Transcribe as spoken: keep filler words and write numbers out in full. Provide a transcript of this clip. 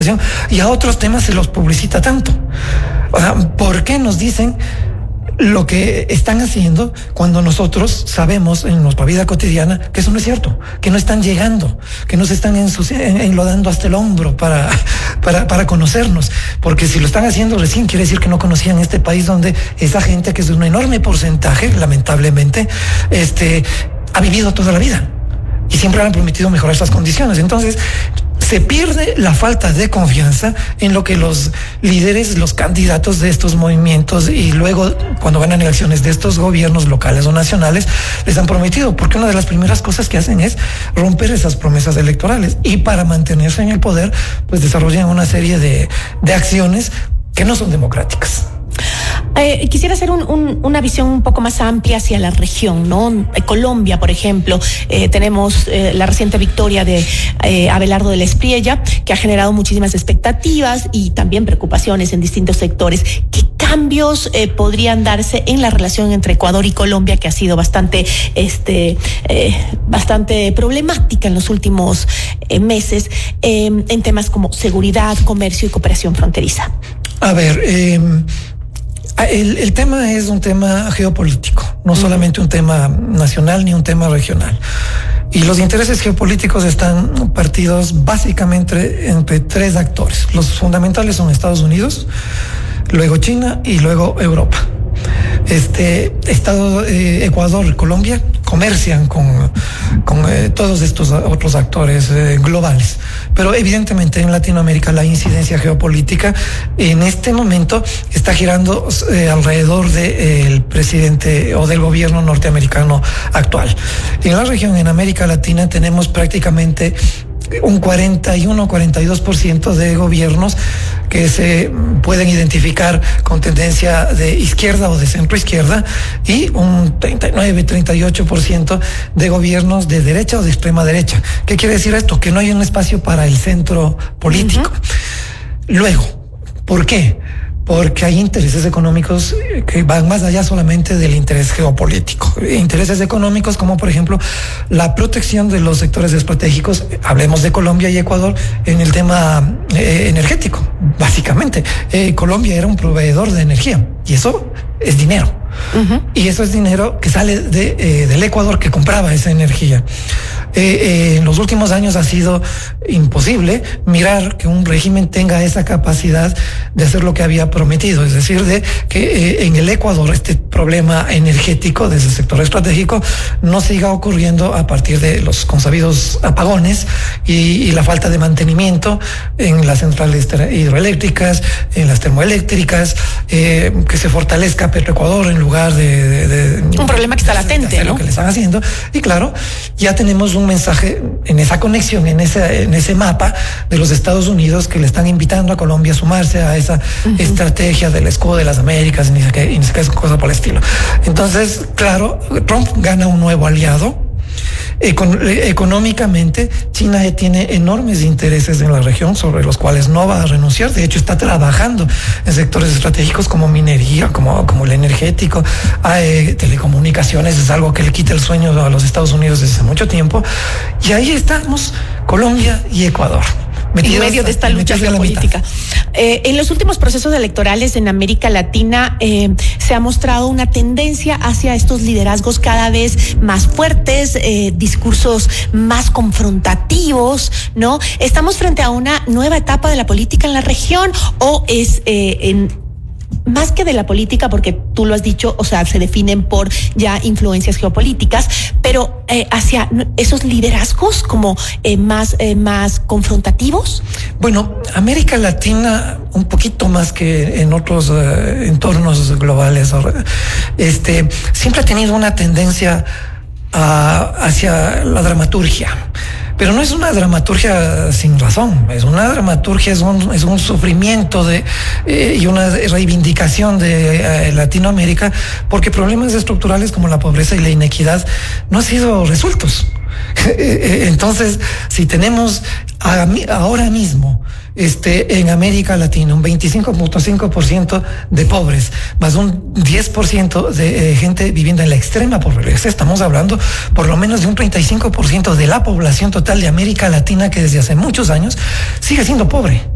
y a otros temas se los publicita tanto. O sea, ¿por qué nos dicen lo que están haciendo cuando nosotros sabemos en nuestra vida cotidiana que eso no es cierto, que no están llegando, que nos están enlodando hasta el hombro para, para, para conocernos? Porque si lo están haciendo recién, quiere decir que no conocían este país donde esa gente, que es un enorme porcentaje, lamentablemente, este, ha vivido toda la vida y siempre han prometido mejorar estas condiciones. Entonces, se pierde la falta de confianza en lo que los líderes, los candidatos de estos movimientos y luego cuando ganan elecciones de estos gobiernos locales o nacionales les han prometido, porque una de las primeras cosas que hacen es romper esas promesas electorales y para mantenerse en el poder pues desarrollan una serie de, de acciones que no son democráticas. Eh, quisiera hacer un, un, una visión un poco más amplia hacia la región, ¿no? Eh, Colombia, por ejemplo, eh, tenemos eh, la reciente victoria de eh, Abelardo de la Espriella, que ha generado muchísimas expectativas y también preocupaciones en distintos sectores. ¿Qué cambios eh, podrían darse en la relación entre Ecuador y Colombia, que ha sido bastante, este, eh, bastante problemática en los últimos eh, meses, eh, en temas como seguridad, comercio y cooperación fronteriza? A ver, eh, El, el tema es un tema geopolítico, no solamente un tema nacional ni un tema regional. Y los intereses geopolíticos están partidos básicamente entre tres actores. Los fundamentales son Estados Unidos, luego China y luego Europa. Este Estado, eh, Ecuador y Colombia comercian con, con eh, todos estos otros actores eh, globales. Pero evidentemente en Latinoamérica la incidencia geopolítica en este momento está girando eh, alrededor del eh, presidente o del gobierno norteamericano actual. En la región, en América Latina, tenemos prácticamente un cuarenta y uno, cuarenta y dos por ciento de gobiernos que se pueden identificar con tendencia de izquierda o de centro izquierda y un treinta y nueve, treinta y ocho por ciento de gobiernos de derecha o de extrema derecha. ¿Qué quiere decir esto? Que no hay un espacio para el centro político. Uh-huh. Luego, ¿por qué? Porque hay intereses económicos que van más allá solamente del interés geopolítico. Intereses económicos como, por ejemplo, la protección de los sectores estratégicos. Hablemos de Colombia y Ecuador en el tema eh, energético. Básicamente, eh, Colombia era un proveedor de energía y eso es dinero. Uh-huh. Y eso es dinero que sale de, eh, del Ecuador, que compraba esa energía. Eh, eh, en los últimos años ha sido imposible mirar que un régimen tenga esa capacidad de hacer lo que había prometido, es decir, de que eh, en el Ecuador este problema energético de ese sector estratégico no siga ocurriendo a partir de los consabidos apagones y, y la falta de mantenimiento en las centrales hidroeléctricas, en las termoeléctricas, eh, que se fortalezca Petroecuador en lugar de, de, de un problema que está latente, de ¿no? Lo que le están haciendo. Y claro, ya tenemos un mensaje en esa conexión, en ese, en ese mapa de los Estados Unidos que le están invitando a Colombia a sumarse a esa uh-huh. estrategia del escudo de las Américas y ni sé qué, y ni sé qué cosa por el estilo. Entonces, claro, Trump gana un nuevo aliado. Econ- económicamente, China tiene enormes intereses en la región sobre los cuales no va a renunciar. De hecho, está trabajando en sectores estratégicos como minería, como, como el energético, eh, telecomunicaciones. Es algo que le quita el sueño a los Estados Unidos desde hace mucho tiempo. Y ahí estamos, Colombia y Ecuador. En medio de esta lucha geopolítica. Eh, en los últimos procesos electorales en América Latina eh, se ha mostrado una tendencia hacia estos liderazgos cada vez más fuertes, eh, discursos más confrontativos, ¿no? ¿Estamos frente a una nueva etapa de la política en la región o es eh, en más que de la política, porque tú lo has dicho, o sea, se definen por ya influencias geopolíticas, pero eh, hacia esos liderazgos como eh, más, eh, más confrontativos? Bueno, América Latina, un poquito más que en otros eh, entornos globales, este, siempre ha tenido una tendencia a, hacia la dramaturgia. Pero no es una dramaturgia sin razón, es una dramaturgia, es un, es un sufrimiento de, eh, y una reivindicación de eh, Latinoamérica, porque problemas estructurales como la pobreza y la inequidad no han sido resueltos. Entonces, si tenemos a, ahora mismo este, en América Latina un veinticinco punto cinco por ciento de pobres, más un diez por ciento de eh, gente viviendo en la extrema pobreza, estamos hablando por lo menos de un treinta y cinco por ciento de la población total de América Latina que desde hace muchos años sigue siendo pobre.